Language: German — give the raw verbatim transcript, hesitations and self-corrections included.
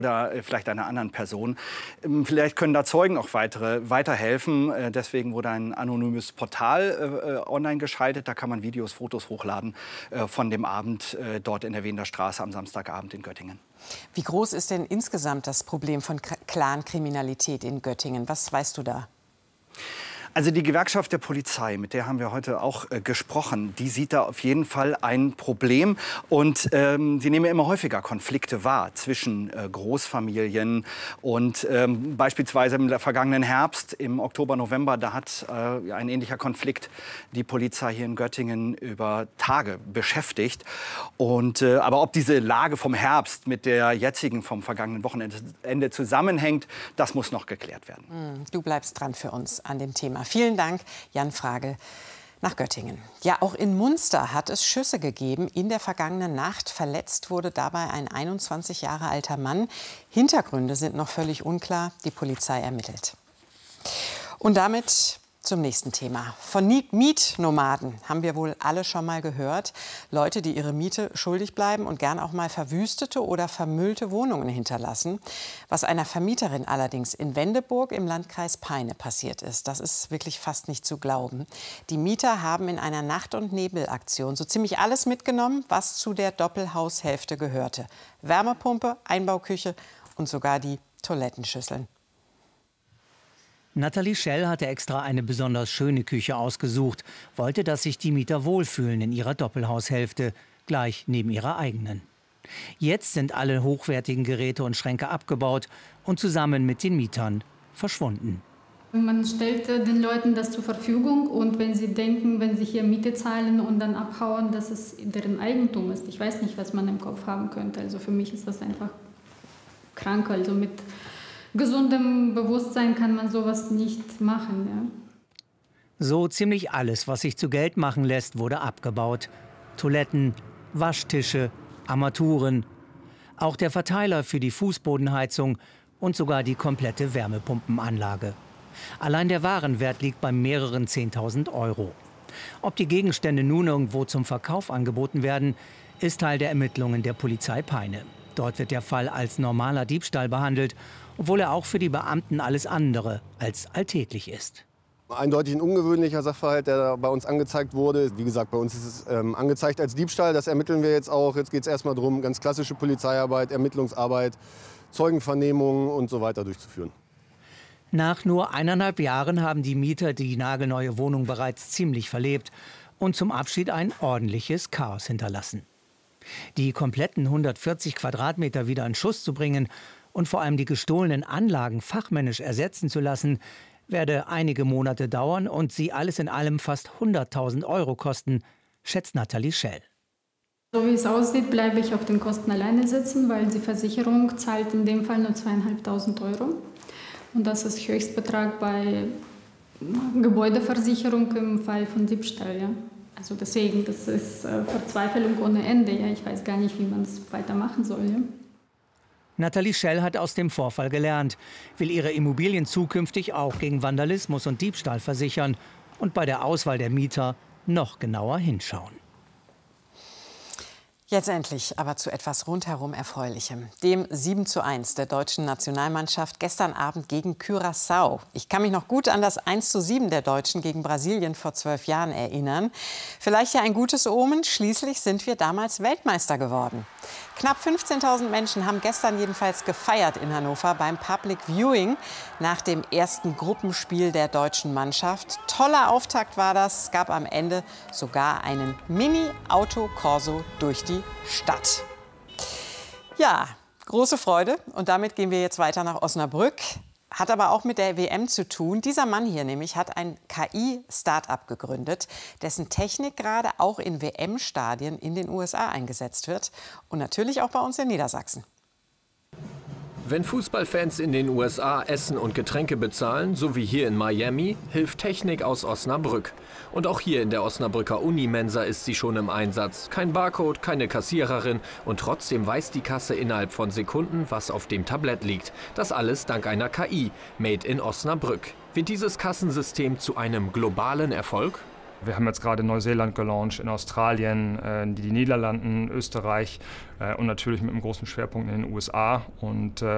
oder vielleicht einer anderen Person. Vielleicht können da Zeugen auch weitere, weiterhelfen. Deswegen wurde ein anonymes Portal äh, online geschaltet. Da kann man Videos, Fotos hochladen äh, von dem Abend äh, dort in der Wiener Straße am Samstagabend in Göttingen. Wie groß ist denn insgesamt das Problem von Clankriminalität in Göttingen? Was weißt du da? Also die Gewerkschaft der Polizei, mit der haben wir heute auch äh, gesprochen, die sieht da auf jeden Fall ein Problem. Und ähm, sie nehmen ja immer häufiger Konflikte wahr zwischen äh, Großfamilien. Und ähm, beispielsweise im vergangenen Herbst, im Oktober, November, da hat äh, ein ähnlicher Konflikt die Polizei hier in Göttingen über Tage beschäftigt. Und, äh, aber ob diese Lage vom Herbst mit der jetzigen vom vergangenen Wochenende zusammenhängt, das muss noch geklärt werden. Du bleibst dran für uns an dem Thema. Vielen Dank, Jan Fragel nach Göttingen. Ja, auch in Munster hat es Schüsse gegeben. In der vergangenen Nacht verletzt wurde dabei ein einundzwanzig Jahre alter Mann. Hintergründe sind noch völlig unklar. Die Polizei ermittelt. Und damit zum nächsten Thema. Von Mietnomaden haben wir wohl alle schon mal gehört. Leute, die ihre Miete schuldig bleiben und gern auch mal verwüstete oder vermüllte Wohnungen hinterlassen. Was einer Vermieterin allerdings in Wendeburg im Landkreis Peine passiert ist, das ist wirklich fast nicht zu glauben. Die Mieter haben in einer Nacht- und Nebelaktion so ziemlich alles mitgenommen, was zu der Doppelhaushälfte gehörte. Wärmepumpe, Einbauküche und sogar die Toilettenschüsseln. Nathalie Schell hatte extra eine besonders schöne Küche ausgesucht, wollte, dass sich die Mieter wohlfühlen in ihrer Doppelhaushälfte, gleich neben ihrer eigenen. Jetzt sind alle hochwertigen Geräte und Schränke abgebaut und zusammen mit den Mietern verschwunden. Man stellt den Leuten das zur Verfügung und wenn sie denken, wenn sie hier Miete zahlen und dann abhauen, dass es deren Eigentum ist. Ich weiß nicht, was man im Kopf haben könnte. Also für mich ist das einfach krank. Also mit gesundem Bewusstsein kann man sowas nicht machen. Ja. So ziemlich alles, was sich zu Geld machen lässt, wurde abgebaut. Toiletten, Waschtische, Armaturen, auch der Verteiler für die Fußbodenheizung und sogar die komplette Wärmepumpenanlage. Allein der Warenwert liegt bei mehreren zehntausend Euro. Ob die Gegenstände nun irgendwo zum Verkauf angeboten werden, ist Teil der Ermittlungen der Polizei Peine. Dort wird der Fall als normaler Diebstahl behandelt, obwohl er auch für die Beamten alles andere als alltäglich ist. Eindeutig ein ungewöhnlicher Sachverhalt, der bei uns angezeigt wurde. Wie gesagt, bei uns ist es ähm, angezeigt als Diebstahl. Das ermitteln wir jetzt auch. Jetzt geht es erstmal darum, ganz klassische Polizeiarbeit, Ermittlungsarbeit, Zeugenvernehmungen und so weiter durchzuführen. Nach nur eineinhalb Jahren haben die Mieter die nagelneue Wohnung bereits ziemlich verlebt und zum Abschied ein ordentliches Chaos hinterlassen. Die kompletten hundertvierzig Quadratmeter wieder in Schuss zu bringen und vor allem die gestohlenen Anlagen fachmännisch ersetzen zu lassen, werde einige Monate dauern und sie alles in allem fast hunderttausend Euro kosten, schätzt Nathalie Schell. So wie es aussieht, bleibe ich auf den Kosten alleine sitzen, weil die Versicherung zahlt in dem Fall nur zweieinhalbtausend Euro. Und das ist Höchstbetrag bei Gebäudeversicherung im Fall von Diebstahl. Ja. Also deswegen, das ist äh, Verzweiflung ohne Ende. Ja. Ich weiß gar nicht, wie man es weitermachen soll. Ja. Nathalie Schell hat aus dem Vorfall gelernt, will ihre Immobilien zukünftig auch gegen Vandalismus und Diebstahl versichern und bei der Auswahl der Mieter noch genauer hinschauen. Jetzt endlich aber zu etwas rundherum Erfreulichem. Dem sieben zu eins der deutschen Nationalmannschaft gestern Abend gegen Curaçao. Ich kann mich noch gut an das eins zu sieben der Deutschen gegen Brasilien vor zwölf Jahren erinnern. Vielleicht ja ein gutes Omen. Schließlich sind wir damals Weltmeister geworden. Knapp fünfzehntausend Menschen haben gestern jedenfalls gefeiert in Hannover beim Public Viewing nach dem ersten Gruppenspiel der deutschen Mannschaft. Toller Auftakt war das. Es gab am Ende sogar einen Mini-Auto-Corso durch die Stadt. Ja, große Freude. Und damit gehen wir jetzt weiter nach Osnabrück. Hat aber auch mit der W M zu tun. Dieser Mann hier nämlich hat ein K I-Start-up gegründet, dessen Technik gerade auch in W M-Stadien in den U S A eingesetzt wird. Und natürlich auch bei uns in Niedersachsen. Wenn Fußballfans in den U S A Essen und Getränke bezahlen, so wie hier in Miami, hilft Technik aus Osnabrück. Und auch hier in der Osnabrücker Unimensa ist sie schon im Einsatz. Kein Barcode, keine Kassiererin und trotzdem weiß die Kasse innerhalb von Sekunden, was auf dem Tablett liegt. Das alles dank einer K I, made in Osnabrück. Wird dieses Kassensystem zu einem globalen Erfolg? Wir haben jetzt gerade Neuseeland gelauncht, in Australien, äh, die Niederlanden, Österreich äh, und natürlich mit einem großen Schwerpunkt in den U S A. Und äh,